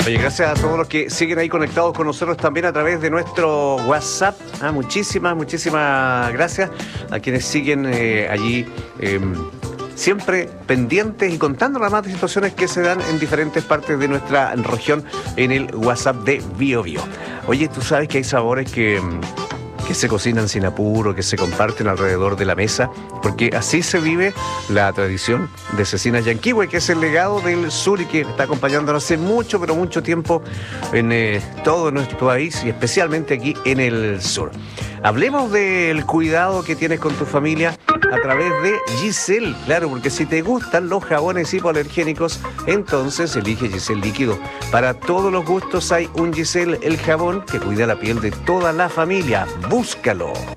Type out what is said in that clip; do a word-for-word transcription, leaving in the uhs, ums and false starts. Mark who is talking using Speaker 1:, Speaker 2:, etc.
Speaker 1: Oye, gracias a todos los que siguen ahí conectados con nosotros también a través de nuestro WhatsApp. Ah, muchísimas, muchísimas gracias a quienes siguen eh, allí eh, siempre pendientes y contando las más de situaciones que se dan en diferentes partes de nuestra región en el WhatsApp de Bio Bio. Oye, tú sabes que hay sabores que... que se cocinan sin apuro, que se comparten alrededor de la mesa, porque así se vive la tradición de Cecinas Yanquihue, que es el legado del sur y que está acompañándonos hace mucho, pero mucho tiempo en eh, todo nuestro país y especialmente aquí en el sur. Hablemos del cuidado que tienes con tu familia a través de Giselle, claro, porque si te gustan los jabones hipoalergénicos, entonces elige Giselle Líquido. Para todos los gustos hay un Giselle, el jabón que cuida la piel de toda la familia. Búscalo.